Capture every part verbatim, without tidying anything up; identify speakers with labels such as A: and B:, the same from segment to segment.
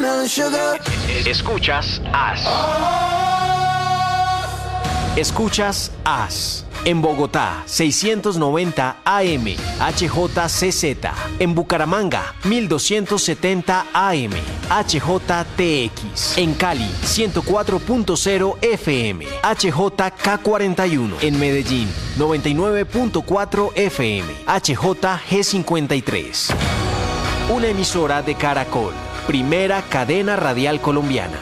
A: Escuchas As. Escuchas As. En Bogotá, seiscientos noventa A M, H J C Z. En Bucaramanga, mil doscientos setenta A M, H J T X. En Cali, ciento cuatro punto cero F M, H J K cuarenta y uno. En Medellín, noventa y nueve punto cuatro F M, H J G cincuenta y tres. Una emisora de Caracol, primera cadena radial colombiana.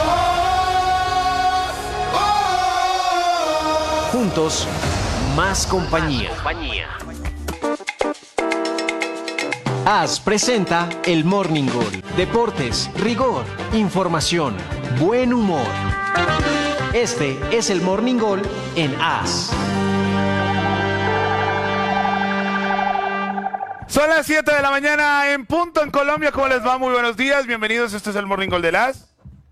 A: Juntos, más compañía. As presenta el Morning Goal. Deportes, rigor, información, buen humor. Este es el Morning Goal en As.
B: Son las siete de la mañana en punto en Colombia. ¿Cómo les va? Muy buenos días. Bienvenidos. Este es el Morning Goal de As.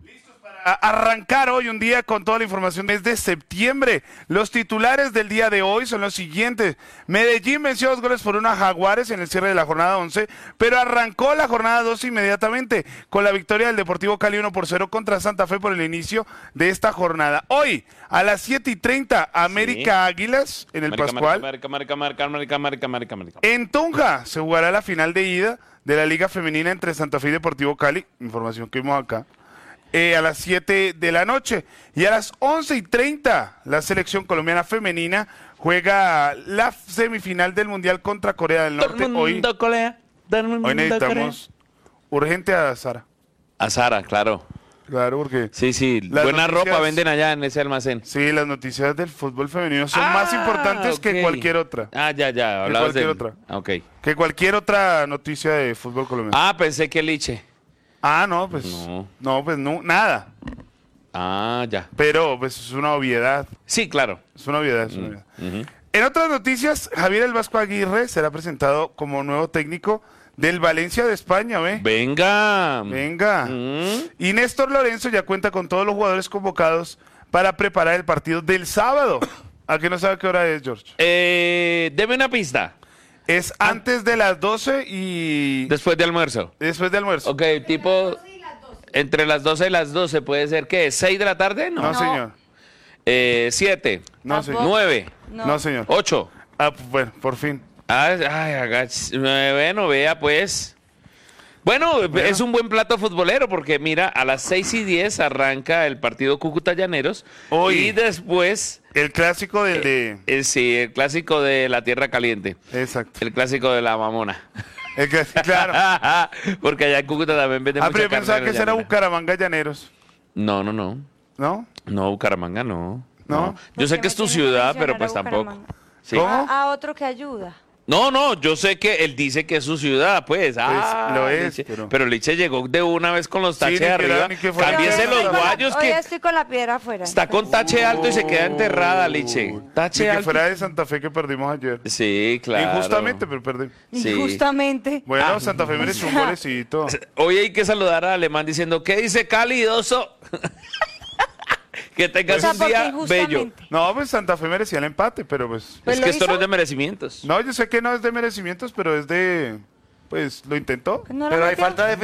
B: A arrancar hoy un día con toda la información desde septiembre. Los titulares del día de hoy son los siguientes. Medellín venció dos goles por uno a Jaguares en el cierre de la jornada once, pero arrancó la jornada doce inmediatamente con la victoria del Deportivo Cali uno por cero contra Santa Fe por el inicio de esta jornada. Hoy, a las siete y treinta, América sí. Águilas en el Marica, Pascual.
C: Marica, marica, marica, marica, marica, marica, marica.
B: En Tunja se jugará la final de ida de la Liga Femenina entre Santa Fe y Deportivo Cali. Información que vimos acá. Eh, a las siete de la noche y a las once y treinta la selección colombiana femenina juega la semifinal del Mundial contra Corea del Norte. Hoy,
C: Corea,
B: hoy necesitamos urgente a Sara.
C: A Sara, claro.
B: Claro, porque...
C: Sí, sí, buena noticias, ropa venden allá en ese almacén.
B: Sí, las noticias del fútbol femenino son
C: ah,
B: más importantes
C: okay.
B: que cualquier otra.
C: Ah, ya, ya, hablabas
B: que cualquier
C: del...
B: otra.
C: Okay.
B: Que cualquier otra noticia de fútbol colombiano.
C: Ah, pensé que Liche.
B: Ah, no, pues
C: no,
B: no pues no, nada.
C: Ah, ya.
B: Pero pues es una obviedad.
C: Sí, claro.
B: Es una obviedad. Es una obviedad.
C: Uh-huh.
B: En otras noticias, Javier El Vasco Aguirre será presentado como nuevo técnico del Valencia de España, ¿ve?
C: Venga.
B: Venga.
C: Uh-huh.
B: Y Néstor Lorenzo ya cuenta con todos los jugadores convocados para preparar el partido del sábado. ¿A qué no sabe qué hora es, George?
C: Eh, deme una pista.
B: Es antes de las doce y...
C: Después de almuerzo.
B: Después de almuerzo.
C: Ok, tipo... Entre las doce y las doce, ¿puede ser qué? ¿seis de la tarde? No,
B: no, no. señor.
C: Eh, ¿siete?
B: No, señor.
C: ¿nueve?
B: No, no señor.
C: ¿ocho?
B: Ah, bueno, por fin.
C: Ay, ay, bueno, vea pues... Bueno, bueno, es un buen plato futbolero porque mira, a las seis y diez arranca el partido Cúcuta Llaneros
B: Hoy,
C: y después...
B: El clásico del de...
C: Eh, sí, el clásico de la Tierra Caliente.
B: Exacto.
C: El clásico de la Mamona.
B: El que, claro.
C: Porque allá en Cúcuta también venden
B: ah,
C: mucha
B: pero yo
C: carne
B: pensaba que ese era Bucaramanga Llaneros.
C: No, no, no.
B: ¿No?
C: No, Bucaramanga no.
B: ¿No?
C: no. Yo sé que es tu ciudad, pero pues tampoco.
D: Sí. ¿Cómo? A, a otro que ayuda.
C: No, no, yo sé que él dice que es su ciudad, pues. pues ah,
B: lo es.
C: Liche,
B: pero...
C: pero Liche llegó de una vez con los taches sí, arriba. Cámbiese los guayos
D: la,
C: que.
D: Hoy estoy con la piedra afuera.
C: Está con tache alto y se queda enterrada, Liche. Tache
B: Ni
C: alto.
B: que fuera de Santa Fe que perdimos ayer.
C: Sí, claro.
B: Injustamente, pero perdimos.
D: Sí. Injustamente.
B: Bueno, ah. Santa Fe mereció un golecito.
C: Hoy hay que saludar al alemán diciendo, ¿qué dice calidoso? Que tengas o sea, un día bello.
B: No, pues Santa Fe merecía el empate, pero pues...
C: pues es que esto hizo? No es de merecimientos.
B: No, yo sé que no es de merecimientos, pero es de... Pues lo intentó.
D: No
B: pero hay falta de